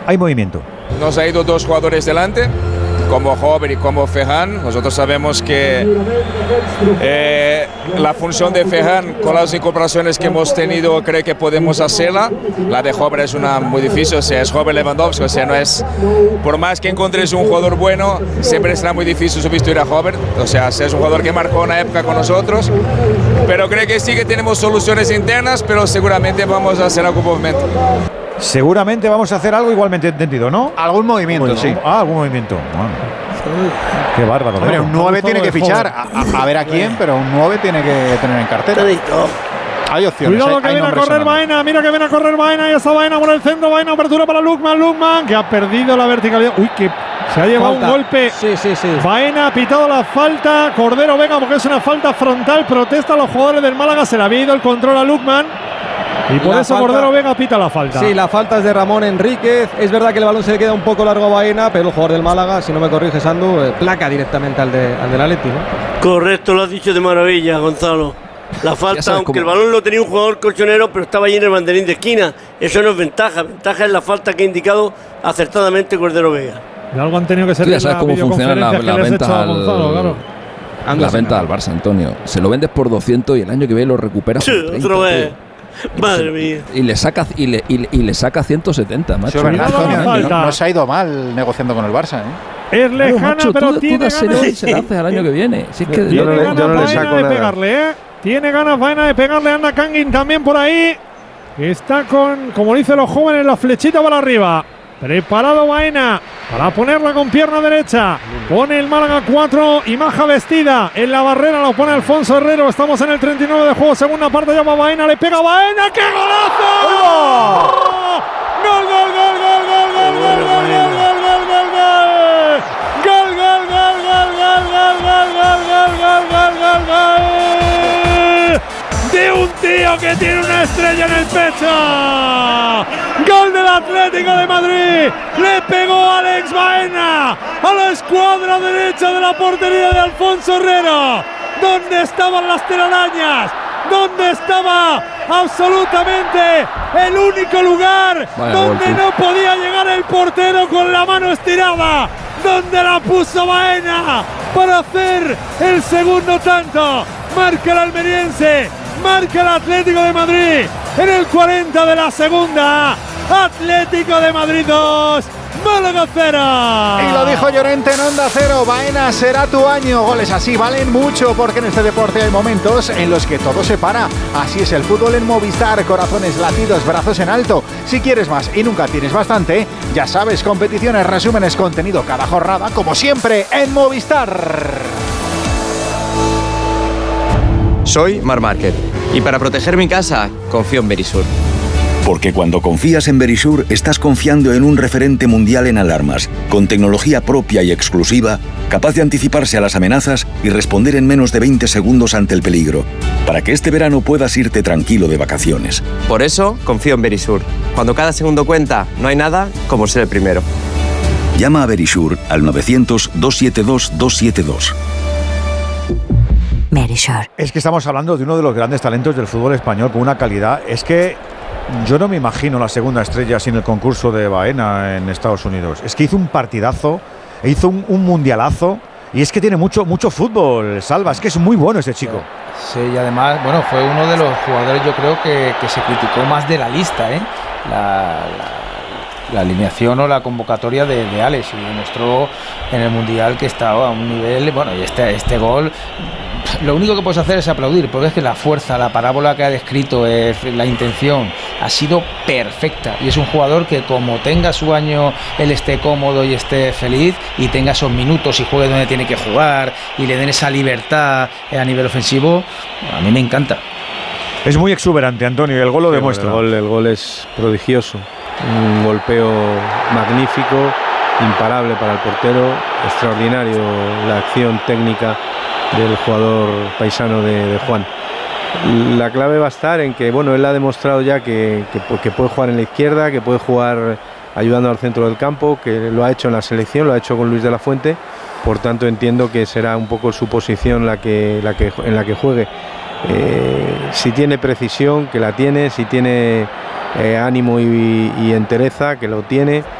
hay movimiento. Nos ha ido 2 jugadores delante, como Hover y como Ferran. Nosotros sabemos que la función de Ferran, con las incorporaciones que hemos tenido, creo que podemos hacerla. La de Hover es una muy difícil, o sea, es Hover Lewandowski, o sea, no es, por más que encontres un jugador bueno, siempre será muy difícil sustituir a Hover, o sea, es un jugador que marcó una época con nosotros, pero creo que sí que tenemos soluciones internas, pero seguramente vamos a hacer algún movimiento. Seguramente vamos a hacer algo igualmente entendido, ¿no? Algún movimiento, ¿no? Sí. Algún movimiento. Bueno. Qué bárbaro. Hombre, un 9 tiene que fichar, a ver a quién, pero un 9 tiene que tener en cartera. Hay opciones. Cuidado que viene a correr Baena, mira que viene a correr Baena, y está Baena por el centro, Baena, apertura para Lukman, que ha perdido la verticalidad. Uy, que se ha llevado un golpe. Sí. Baena ha pitado la falta, Cordero Vega, porque es una falta frontal, protesta a los jugadores del Málaga, se le ha ido el control a Lukman. Y por eso Cordero Vega pita la falta. Sí, la falta es de Ramón Enríquez. Es verdad que el balón se le queda un poco largo a Baena, pero el jugador del Málaga, si no me corriges, Andu, placa directamente al del Atleti, ¿no? Correcto, lo has dicho de maravilla, Gonzalo. La falta, aunque el balón lo tenía un jugador colchonero, pero estaba allí en el banderín de esquina. Eso no es ventaja. Ventaja es la falta que ha indicado acertadamente Cordero Vega. Y algo han tenido que ser. Tú ya sabes cómo funcionan las ventas al Barça, Antonio. Se lo vendes por 200 y el año que viene lo recuperas por 30. Otra vez. Madre mía. Y le saca 170, macho. Eso es verdad, Antonio, no se ha ido mal negociando con el Barça, Es lejana, macho, pero tiene ganas. Y se la haces al año que viene. Si es que yo no le saco de pegarle, Tiene ganas Baena de pegarle, anda Kangin también por ahí. Está con, como dicen los jóvenes, la flechita para arriba. Preparado Baena para ponerla con pierna derecha. Pone el Málaga 4 y Maja vestida. En la barrera lo pone Alfonso Herrero. Estamos en el 39 de juego. Segunda parte, llama Baena. Le pega Baena. ¡Qué golazo! ¡Gol, gol, gol, gol, gol, gol, gol, gol, gol, gol, gol, gol, gol, gol! ¡Gol, gol, gol, gol, gol, gol, gol, gol, gol, gol! De un tío que tiene una estrella en el pecho. Gol del Atlético de Madrid. Le pegó Alex Baena a la escuadra derecha de la portería de Alfonso Herrero. ¿Dónde estaban las telarañas? ¿Dónde estaba absolutamente el único lugar donde no podía llegar el portero con la mano estirada? ¿Dónde la puso Baena para hacer el segundo tanto? Marca el almeriense. Marca el Atlético de Madrid en el 40 de la segunda. Atlético de Madrid 2, Málaga 0. Y lo dijo Llorente en Onda Cero. Baena, será tu año. Goles así valen mucho, porque en este deporte hay momentos en los que todo se para. Así es el fútbol en Movistar. Corazones latidos, brazos en alto. Si quieres más y nunca tienes bastante, ya sabes, competiciones, resúmenes, contenido cada jornada, como siempre en Movistar. Soy Marc Márquez y para proteger mi casa confío en Verisur. Porque cuando confías en Verisur, estás confiando en un referente mundial en alarmas, con tecnología propia y exclusiva, capaz de anticiparse a las amenazas y responder en menos de 20 segundos ante el peligro, para que este verano puedas irte tranquilo de vacaciones. Por eso confío en Verisur. Cuando cada segundo cuenta, no hay nada como ser el primero. Llama a Verisur al 900-272-272. Verisur. Es que estamos hablando de uno de los grandes talentos del fútbol español con una calidad. Es que yo no me imagino la segunda estrella sin el concurso de Baena en Estados Unidos. Es que hizo un partidazo, hizo un mundialazo, y es que tiene mucho fútbol, Salva. Es que es muy bueno este chico. Sí, y además, bueno, fue uno de los jugadores, yo creo que se criticó más de la lista, la alineación o la convocatoria de Alex, y demostró en el Mundial que estaba a un nivel, bueno, y este gol, lo único que puedes hacer es aplaudir, porque es que la fuerza, la parábola que ha descrito, la intención, ha sido perfecta, y es un jugador que, como tenga su año, él esté cómodo y esté feliz y tenga esos minutos y juegue donde tiene que jugar y le den esa libertad a nivel ofensivo, a mí me encanta. Es muy exuberante, Antonio, y el gol lo demuestra. El gol es prodigioso. Un golpeo magnífico, imparable para el portero, extraordinario la acción técnica del jugador paisano de Juan. La clave va a estar en que, bueno, él ha demostrado ya que puede jugar en la izquierda, que puede jugar ayudando al centro del campo, que lo ha hecho en la selección, lo ha hecho con Luis de la Fuente, por tanto entiendo que será un poco su posición en la que juegue. Si tiene precisión, que la tiene, si tiene ánimo y entereza, que lo tiene,